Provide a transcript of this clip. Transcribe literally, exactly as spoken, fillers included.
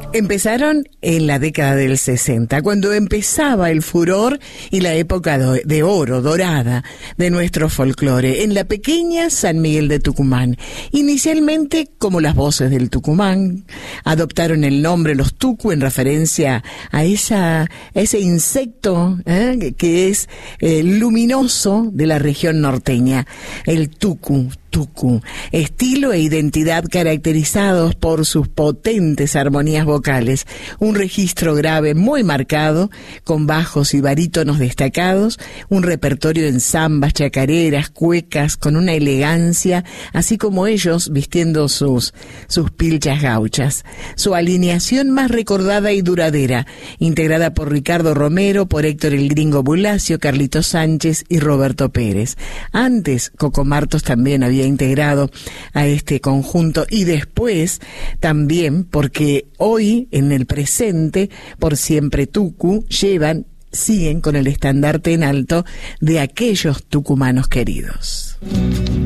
Empezaron en la década del sesenta, cuando empezaba el furor y la época de oro, dorada, de nuestro folclore, en la pequeña San Miguel de Tucumán. Inicialmente como las voces del Tucumán, adoptaron el nombre los tucu en referencia a, esa, a ese insecto ¿eh? que es eh, luminoso de la región norteña, el tucu. Tucu, estilo e identidad caracterizados por sus potentes armonías vocales, un registro grave muy marcado, con bajos y barítonos destacados, un repertorio en zambas, chacareras, cuecas, con una elegancia, así como ellos vistiendo sus, sus pilchas gauchas. Su alineación más recordada y duradera, integrada por Ricardo Romero, por Héctor el Gringo Bulacio, Carlito Sánchez y Roberto Pérez. Antes, Coco Martos también había integrado a este conjunto, y después también porque hoy en el presente Por Siempre Tucu llevan, siguen con el estandarte en alto de aquellos tucumanos queridos.